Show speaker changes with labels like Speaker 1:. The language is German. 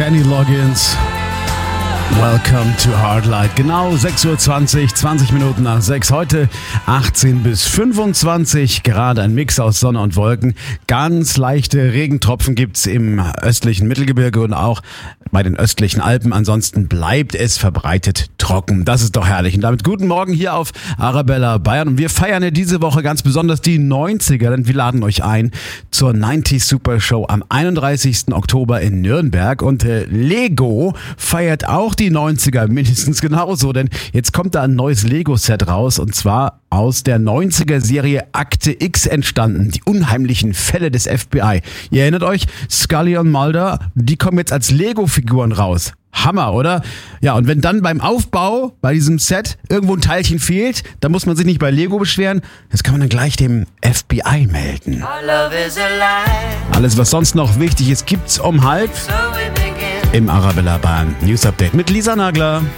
Speaker 1: Kenny Loggins. Welcome to Hardlight. Genau 6:20 Uhr, 20 Minuten nach 6. Heute 18 bis 25 Grad, ein Mix aus Sonne und Wolken. Ganz leichte Regentropfen gibt's im östlichen Mittelgebirge und auch bei den östlichen Alpen. Ansonsten bleibt es verbreitet trocken. Das ist doch herrlich. Und damit guten Morgen hier auf Arabella Bayern. Und wir feiern ja diese Woche ganz besonders die 90er, denn wir laden euch ein zur 90s Super Show am 31. Oktober in Nürnberg. Und Lego feiert auch die 90er mindestens genauso, denn jetzt kommt da ein neues Lego-Set raus und zwar aus der 90er-Serie Akte X entstanden, die unheimlichen Fälle des FBI. Ihr erinnert euch, Scully und Mulder, die kommen jetzt als Lego-Figuren raus. Hammer, oder? Ja, und wenn dann beim Aufbau bei diesem Set irgendwo ein Teilchen fehlt, dann muss man sich nicht bei Lego beschweren, das kann man dann gleich dem FBI melden. Alles, was sonst noch wichtig ist, gibt's um halb im Arabella Bayern News Update mit Lisa Nagler.